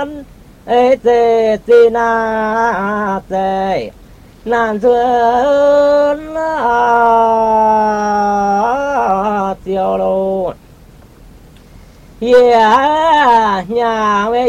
ê tê tê na tê nan thương tiêu lô yeah nhà